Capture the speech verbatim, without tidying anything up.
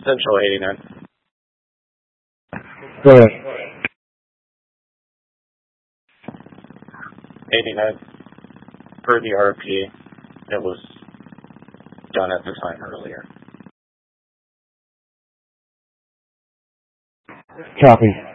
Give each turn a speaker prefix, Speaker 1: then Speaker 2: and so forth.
Speaker 1: Central eighty-nine.
Speaker 2: Go ahead.
Speaker 1: eighty-nine. Per the R P, it was done at the time earlier.
Speaker 2: Copy.